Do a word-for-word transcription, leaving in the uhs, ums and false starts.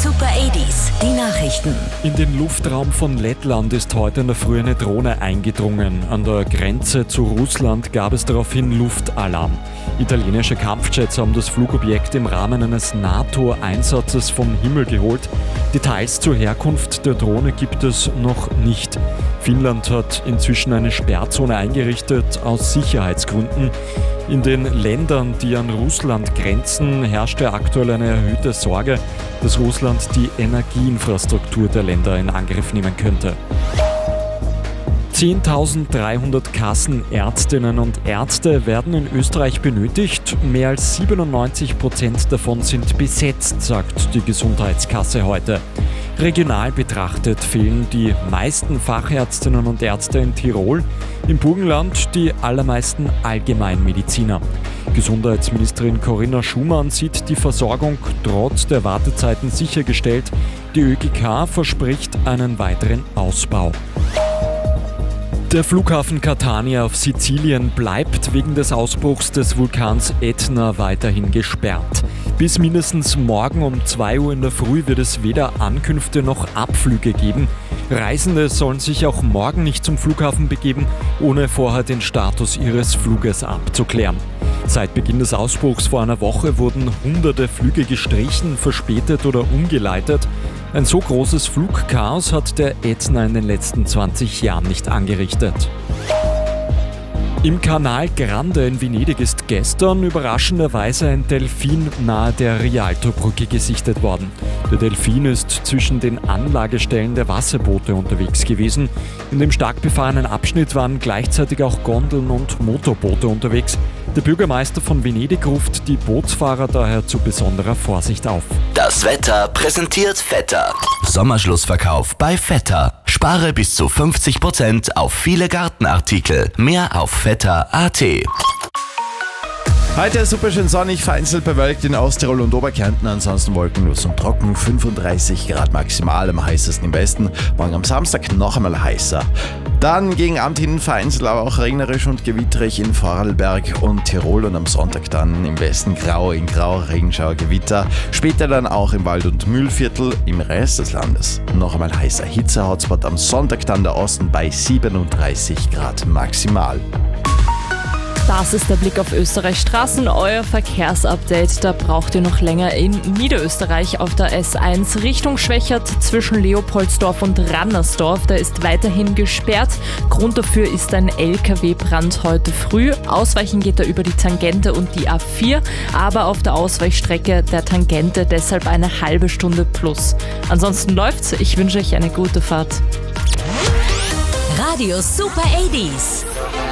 Super achtziger, die Nachrichten. In den Luftraum von Lettland ist heute in der Früh eine Drohne eingedrungen. An der Grenze zu Russland gab es daraufhin Luftalarm. Italienische Kampfjets haben das Flugobjekt im Rahmen eines NATO-Einsatzes vom Himmel geholt. Details zur Herkunft der Drohne gibt es noch nicht. Finnland hat inzwischen eine Sperrzone eingerichtet aus Sicherheitsgründen. In den Ländern, die an Russland grenzen, herrschte aktuell eine erhöhte Sorge, dass Russland die Energieinfrastruktur der Länder in Angriff nehmen könnte. zehntausenddreihundert Kassenärztinnen und Ärzte werden in Österreich benötigt. Mehr als siebenundneunzig Prozent davon sind besetzt, sagt die Gesundheitskasse heute. Regional betrachtet fehlen die meisten Fachärztinnen und Ärzte in Tirol, im Burgenland die allermeisten Allgemeinmediziner. Gesundheitsministerin Corinna Schumann sieht die Versorgung trotz der Wartezeiten sichergestellt. Die ÖGK verspricht einen weiteren Ausbau. Der Flughafen Catania auf Sizilien bleibt wegen des Ausbruchs des Vulkans Ätna weiterhin gesperrt. Bis mindestens morgen um zwei Uhr in der Früh wird es weder Ankünfte noch Abflüge geben. Reisende sollen sich auch morgen nicht zum Flughafen begeben, ohne vorher den Status ihres Fluges abzuklären. Seit Beginn des Ausbruchs vor einer Woche wurden hunderte Flüge gestrichen, verspätet oder umgeleitet. Ein so großes Flugchaos hat der Ätna in den letzten zwanzig Jahren nicht angerichtet. Im Canal Grande in Venedig ist gestern überraschenderweise ein Delfin nahe der Rialtobrücke gesichtet worden. Der Delfin ist zwischen den Anlagestellen der Wasserboote unterwegs gewesen. In dem stark befahrenen Abschnitt waren gleichzeitig auch Gondeln und Motorboote unterwegs. Der Bürgermeister von Venedig ruft die Bootsfahrer daher zu besonderer Vorsicht auf. Das Wetter präsentiert Vetter. Sommerschlussverkauf bei Vetter. Spare bis zu fünfzig Prozent auf viele Gartenartikel. Mehr auf vetter punkt at. Heute super schön sonnig, vereinzelt bewölkt in Osttirol und Oberkärnten, ansonsten wolkenlos und trocken, fünfunddreißig Grad maximal, am heißesten im Westen. Morgen am Samstag noch einmal heißer. Dann gegen Abend hin vereinzelt aber auch regnerisch und gewitterig in Vorarlberg und Tirol und am Sonntag dann im Westen grau, in grau, Regenschauer, Gewitter. Später dann auch im Wald- und Mühlviertel, im Rest des Landes noch einmal heißer. Hitze-Hotspot am Sonntag dann der Osten bei siebenunddreißig Grad maximal. Das ist der Blick auf Österreichs Straßen, euer Verkehrsupdate. Da braucht ihr noch länger in Niederösterreich auf der S eins Richtung Schwächert zwischen Leopoldsdorf und Rannersdorf. Da ist weiterhin gesperrt. Grund dafür ist ein L K W-Brand heute früh. Ausweichen geht er über die Tangente und die A vier, aber auf der Ausweichstrecke der Tangente deshalb eine halbe Stunde plus. Ansonsten läuft's. Ich wünsche euch eine gute Fahrt. Radio Super achtziger.